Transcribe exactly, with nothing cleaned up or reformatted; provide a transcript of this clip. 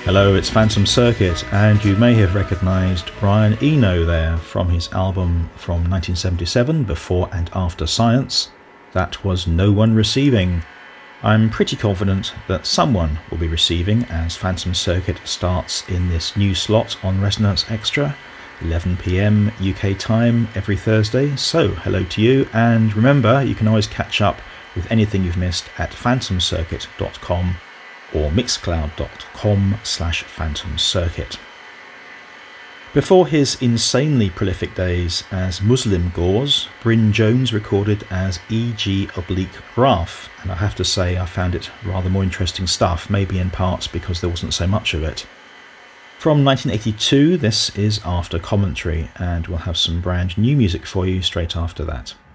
Hello, it's Phantom Circuit, and you may have recognised Brian Eno there from his album from nineteen seventy-seven, Before and After Science. That was No One Receiving. I'm pretty confident that someone will be receiving as Phantom Circuit starts in this new slot on Resonance Extra, eleven p m U K time every Thursday. So hello to you, and remember you can always catch up with anything you've missed at phantom circuit dot com or mixcloud dot com slash phantom circuit. Before his insanely prolific days as Muslim Gauze, Bryn Jones recorded as E G oblique Graph, and I have to say I found it rather more interesting stuff, maybe in parts because there wasn't so much of it. From nineteen eighty-two, this is After Commentary, and we'll have some brand new music for you straight after that.